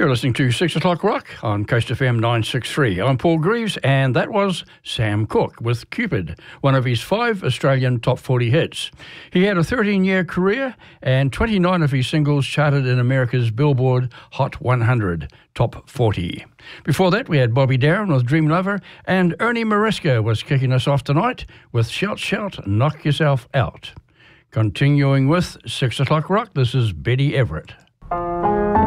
You're listening to 6 O'Clock Rock on Coast FM 963. I'm Paul Greaves, and that was Sam Cooke with Cupid, one of his 5 Australian top 40 hits. He had a 13-year career, and 29 of his singles charted in America's Billboard Hot 100 Top 40. Before that, we had Bobby Darin with Dream Lover, and Ernie Maresca was kicking us off tonight with Shout Shout, Knock Yourself Out. Continuing with 6 O'Clock Rock, this is Betty Everett.